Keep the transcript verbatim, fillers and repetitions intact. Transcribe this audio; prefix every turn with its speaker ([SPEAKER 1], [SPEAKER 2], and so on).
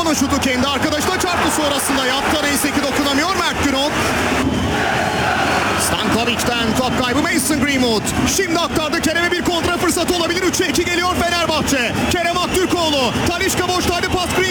[SPEAKER 1] Uzatma şutu kendi arkadaşına çarptı sonrasında yaptı. Neyse ki dokunamıyor Mert Günok. Stankovic'den top kaybı Mason Greenwood. Şimdi aktardı Kerem'e, bir kontra fırsatı olabilir. üçe iki geliyor Fenerbahçe. Kerem Aktürkoğlu. Talisca boşta, hadi pas Greenwood.